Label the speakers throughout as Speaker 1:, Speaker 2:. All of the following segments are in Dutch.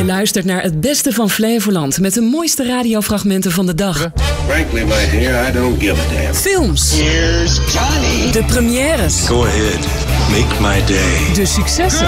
Speaker 1: luistert naar het beste van Flevoland met de mooiste radiofragmenten van de dag.
Speaker 2: Frankly, my dear, I don't give a damn.
Speaker 1: Films.
Speaker 3: Here's Johnny.
Speaker 1: De premières.
Speaker 2: Go ahead, make my day.
Speaker 1: De successen.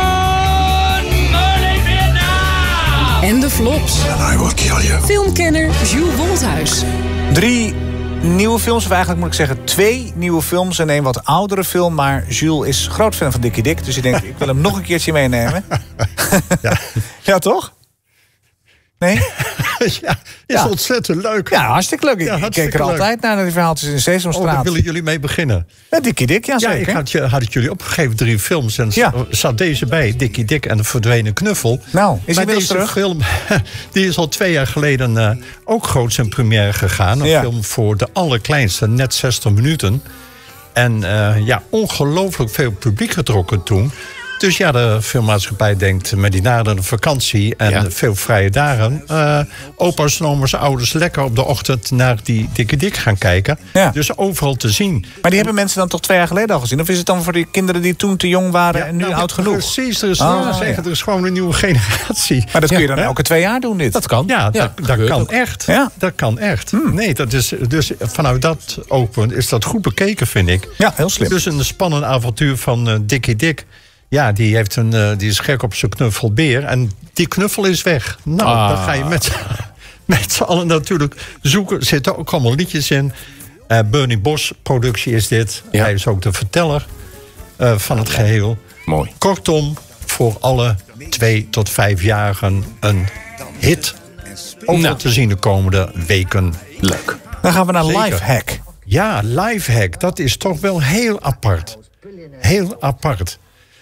Speaker 3: Good morning, Vietnam.
Speaker 1: En de flops.
Speaker 2: And I will kill you.
Speaker 1: Filmkenner Jules Wolthuis.
Speaker 4: 3 nieuwe films, of eigenlijk moet ik zeggen 2 nieuwe films en 1 wat oudere film. Maar Jules is groot fan van Dickie Dick, dus ik denk, ik wil hem nog een keertje meenemen.
Speaker 5: Ja,
Speaker 4: Ja, toch? Nee?
Speaker 5: ja, is ontzettend leuk.
Speaker 4: Ja, hartstikke leuk.
Speaker 5: Ja,
Speaker 4: Ik
Speaker 5: hartstikke
Speaker 4: keek er
Speaker 5: leuk.
Speaker 4: altijd naar die verhaaltjes in Sesamstraat.
Speaker 5: Daar willen jullie mee beginnen.
Speaker 4: Ja, Dickie Dick, ja
Speaker 5: Ja,
Speaker 4: zeker.
Speaker 5: ik had het jullie opgegeven, 3 films. En
Speaker 4: Ja.
Speaker 5: zat deze bij, Dickie Dick en de verdwenen knuffel.
Speaker 4: Nou, is hij
Speaker 5: maar
Speaker 4: weer
Speaker 5: deze
Speaker 4: terug?
Speaker 5: film, die is al 2 jaar geleden ook groot in première gegaan. Een
Speaker 4: Ja.
Speaker 5: film voor de allerkleinste, net 60 minuten. En ongelooflijk veel publiek getrokken toen. Dus ja, de filmmaatschappij denkt met die naderende vakantie en veel vrije dagen. Opa's en oma's, ouders lekker op de ochtend naar die Dickie Dick gaan kijken.
Speaker 4: Ja.
Speaker 5: Dus overal te zien.
Speaker 4: Maar die hebben mensen dan toch 2 jaar geleden al gezien? Of is het dan voor die kinderen die toen te jong waren en nu oud genoeg?
Speaker 5: Precies, er is,
Speaker 4: Ah,
Speaker 5: er is gewoon een nieuwe generatie.
Speaker 4: Maar dat kun je dan elke 2 jaar doen, dit.
Speaker 6: Dat kan.
Speaker 5: Ja, dat
Speaker 6: gebeurt
Speaker 5: kan
Speaker 6: ook.
Speaker 5: echt.
Speaker 4: Ja.
Speaker 5: Dat kan echt. Nee, dat is dus vanuit dat oogpunt is dat goed bekeken, vind ik.
Speaker 4: Ja, heel slim.
Speaker 5: Dus een spannend avontuur van Dickie Dick. Ja, die is gek op zijn knuffelbeer. En die knuffel is weg. Nou, dan ga je met z'n allen natuurlijk zoeken. Er zitten ook allemaal liedjes in. Bernie Bos productie is dit.
Speaker 6: Ja.
Speaker 5: Hij is ook de verteller van het geheel.
Speaker 6: Mooi.
Speaker 5: Kortom, voor alle 2 tot 5-jarigen een hit. Overal te zien de komende weken.
Speaker 6: Leuk.
Speaker 4: Dan gaan we naar
Speaker 5: Zeker.
Speaker 4: Lifehack.
Speaker 5: Ja, Lifehack, dat is toch wel heel apart. Heel apart.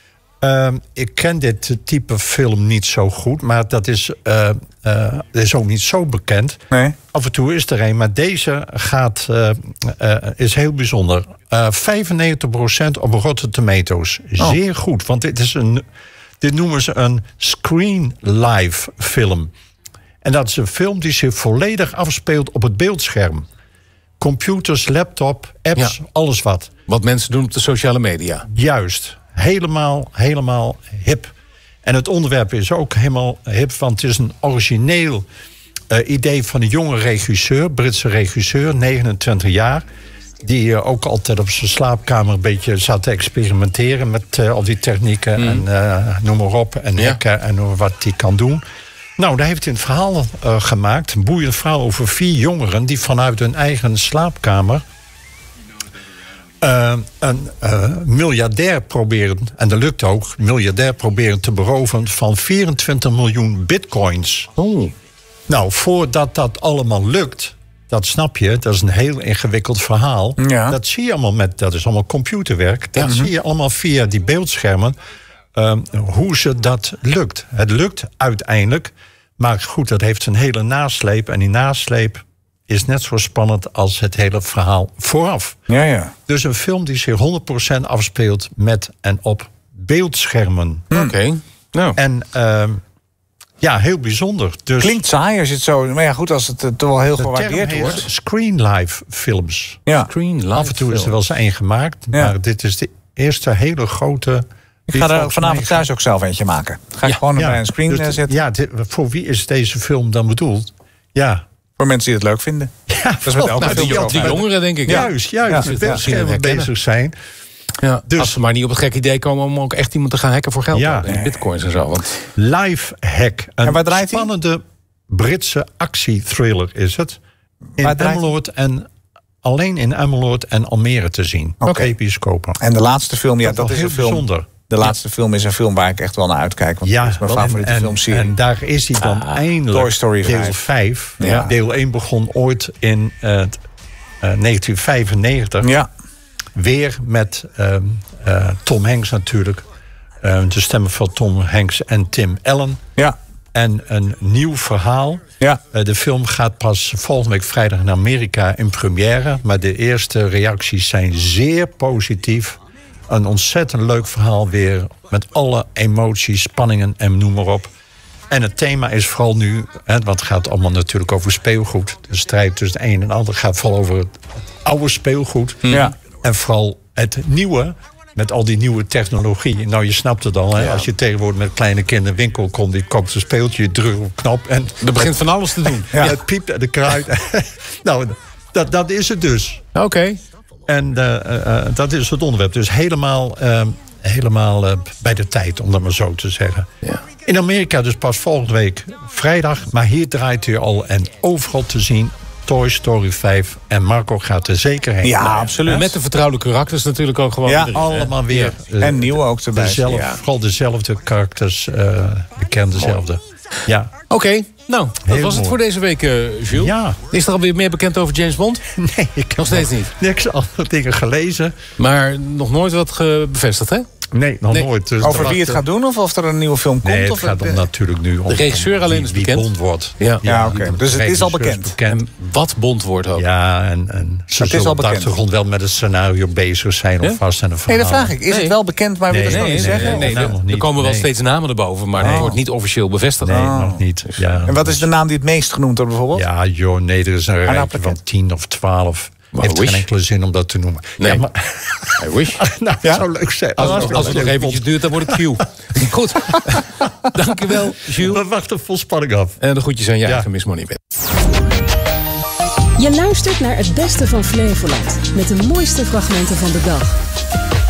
Speaker 5: Ik ken dit type film niet zo goed, maar dat is ook niet zo bekend.
Speaker 4: Nee.
Speaker 5: Af en toe is er een, maar deze is heel bijzonder. 95% op Rotten Tomatoes. Zeer goed, want dit noemen ze een screen live film. En dat is een film die zich volledig afspeelt op het beeldscherm. Computers, laptop, apps, alles wat.
Speaker 6: Wat mensen doen op de sociale media.
Speaker 5: Juist. Helemaal hip. En het onderwerp is ook helemaal hip, want het is een origineel idee van een jonge regisseur, Britse regisseur, 29 jaar. Die ook altijd op zijn slaapkamer een beetje zat te experimenteren met al die technieken en noem maar op. En hacken en wat hij kan doen. Nou, daar heeft hij een verhaal gemaakt. Een boeiend verhaal over 4 jongeren die vanuit hun eigen slaapkamer een miljardair proberen, en dat lukt ook, miljardair proberen te beroven van 24 miljoen bitcoins.
Speaker 6: Oh.
Speaker 5: Nou, voordat dat allemaal lukt, dat snap je, dat is een heel ingewikkeld verhaal.
Speaker 4: Ja.
Speaker 5: Dat zie je allemaal dat is allemaal computerwerk. Dat zie je allemaal via die beeldschermen, hoe ze dat lukt. Het lukt uiteindelijk, maar goed, dat heeft een hele nasleep. En die nasleep is net zo spannend als het hele verhaal vooraf.
Speaker 4: Ja.
Speaker 5: Dus een film die zich 100% afspeelt met en op beeldschermen.
Speaker 6: Oké. Nou.
Speaker 5: En heel bijzonder. Dus
Speaker 4: Klinkt saai als je het zo... Maar ja, goed, als het toch wel heel
Speaker 5: de term
Speaker 4: gewaardeerd
Speaker 5: heet
Speaker 4: wordt.
Speaker 5: screen live films.
Speaker 4: Ja.
Speaker 6: Screen live
Speaker 5: Af en toe is er
Speaker 6: film.
Speaker 5: wel eens één gemaakt.
Speaker 4: Ja.
Speaker 5: Maar dit is de eerste hele grote.
Speaker 4: Ik ga er vanavond thuis ook zelf eentje maken. Ga ik gewoon bij een screen
Speaker 5: dus
Speaker 4: zetten.
Speaker 5: Ja, voor wie is deze film dan bedoeld? Ja.
Speaker 4: Voor mensen die het leuk vinden.
Speaker 5: Ja,
Speaker 4: Dat is met elke
Speaker 6: Nou,
Speaker 4: film
Speaker 6: die
Speaker 4: zo.
Speaker 6: jongeren, denk ik.
Speaker 5: Juist,
Speaker 4: Ja,
Speaker 5: met
Speaker 4: ja.
Speaker 5: beeldschermen
Speaker 6: herkennen.
Speaker 5: bezig zijn.
Speaker 6: Ja,
Speaker 5: Dus-
Speaker 6: als ze maar niet op het gek idee komen om ook echt iemand te gaan hacken voor geld.
Speaker 5: Ja.
Speaker 6: En bitcoins en zo. Want
Speaker 5: Lifehack.
Speaker 4: En waar
Speaker 5: Een
Speaker 4: draait hij?
Speaker 5: spannende Britse actiethriller is het. In
Speaker 4: Waar draait hij?
Speaker 5: Emmeloord en alleen in Emmeloord en Almere te zien.
Speaker 4: Oké.
Speaker 5: Episcopen.
Speaker 4: En de laatste film, ja,
Speaker 5: Dat
Speaker 4: dat
Speaker 5: wel
Speaker 4: is een
Speaker 5: heel
Speaker 4: film.
Speaker 5: bijzonder.
Speaker 4: De laatste film is een film waar ik echt wel naar uitkijk. Want dat is mijn favoriete filmserie.
Speaker 5: En daar is hij dan eindelijk.
Speaker 4: Toy Story
Speaker 5: deel
Speaker 4: 5.
Speaker 5: 5.
Speaker 4: Ja.
Speaker 5: Deel 1 begon ooit in 1995.
Speaker 4: Ja.
Speaker 5: Weer met Tom Hanks natuurlijk. De stemmen van Tom Hanks en Tim Allen.
Speaker 4: Ja.
Speaker 5: En een nieuw verhaal.
Speaker 4: Ja.
Speaker 5: De film gaat pas volgende week vrijdag in Amerika in première. Maar de eerste reacties zijn zeer positief. Een ontzettend leuk verhaal weer. Met alle emoties, spanningen en noem maar op. En het thema is vooral nu, want het gaat allemaal natuurlijk over speelgoed. De strijd tussen de een en de ander gaat vooral over het oude speelgoed.
Speaker 4: Ja.
Speaker 5: En vooral het nieuwe. met al die nieuwe technologie. Nou, je snapt het al. Hè?
Speaker 6: Ja.
Speaker 5: Als je tegenwoordig met kleine kinderen in de winkel komt... die koopt een speeltje, je drukt op een knop... en
Speaker 6: Er begint van alles te doen.
Speaker 5: ja, het piept en de kruid. Nou, dat is het dus.
Speaker 6: Oké.
Speaker 5: En dat is het onderwerp. Dus helemaal bij de tijd, om dat maar zo te zeggen.
Speaker 6: Ja.
Speaker 5: In Amerika dus pas volgende week vrijdag. Maar hier draait hij al en overal te zien... Toy Story 5. En Marco gaat er zeker heen.
Speaker 4: Ja, absoluut.
Speaker 6: Met de vertrouwelijke karakters natuurlijk ook gewoon.
Speaker 4: Ja,
Speaker 6: erin, hè?
Speaker 5: Allemaal weer.
Speaker 4: En nieuwe ook erbij.
Speaker 5: Vooral dezelfde karakters. Bekend dezelfde. Ja.
Speaker 6: Oké, nou, dat
Speaker 5: Heel
Speaker 6: was het
Speaker 5: mooi.
Speaker 6: voor deze week, Jules.
Speaker 5: Ja.
Speaker 6: Is er alweer meer bekend over James Bond?
Speaker 5: Nee, ik heb
Speaker 6: Nog steeds niet.
Speaker 5: niks andere dingen gelezen.
Speaker 6: Maar nog nooit wat bevestigd, hè?
Speaker 5: Nee, nog
Speaker 6: Nee.
Speaker 5: nooit. Dus
Speaker 4: Over wie het gaat doen of er een nieuwe film komt?
Speaker 5: Nee, het
Speaker 4: of
Speaker 5: gaat om natuurlijk nu om...
Speaker 6: De regisseur alleen
Speaker 5: wie-
Speaker 6: is
Speaker 5: wie
Speaker 6: bekend.
Speaker 5: Bond wordt.
Speaker 6: Ja.
Speaker 4: Ja, oké.
Speaker 5: de
Speaker 4: Dus het is al
Speaker 5: regisseur
Speaker 4: bekend.
Speaker 6: En wat Bond wordt ook.
Speaker 5: Ja, en ze
Speaker 4: is
Speaker 5: zullen
Speaker 4: al
Speaker 5: op de
Speaker 4: bekend.
Speaker 5: achtergrond wel met het scenario bezig zijn...
Speaker 6: Ja?
Speaker 5: of vast en een
Speaker 4: Nee,
Speaker 5: verhaal.
Speaker 4: dat vraag ik. Is
Speaker 6: Nee.
Speaker 4: het wel bekend, maar wil
Speaker 5: Nee,
Speaker 4: je dat nog niet zeggen?
Speaker 5: nee,
Speaker 6: er
Speaker 5: nog niet.
Speaker 6: komen wel
Speaker 5: Nee.
Speaker 6: steeds namen erboven, maar het wordt niet officieel bevestigd.
Speaker 5: Nee, nog niet. Ja.
Speaker 4: En wat is de naam die het meest genoemd wordt bijvoorbeeld?
Speaker 5: Ja, joh, nee, er is een rijtje
Speaker 4: Aardappelen.
Speaker 5: van 10 of 12.
Speaker 6: Maar
Speaker 5: Heeft
Speaker 6: wish.
Speaker 5: geen enkele zin om dat te noemen.
Speaker 6: Nee.
Speaker 5: Ja, maar,
Speaker 6: I wish.
Speaker 5: nou,
Speaker 4: Ja?
Speaker 5: het zou leuk zijn.
Speaker 6: Als het nog eventjes duurt, dan wordt het Q. Goed. Dankjewel, Jules.
Speaker 5: We wachten vol spanning af.
Speaker 6: En de groetjes aan je
Speaker 5: Ja.
Speaker 6: eigen Miss Moneybag.
Speaker 1: Je luistert naar het beste van Flevoland. Met de mooiste fragmenten van de dag.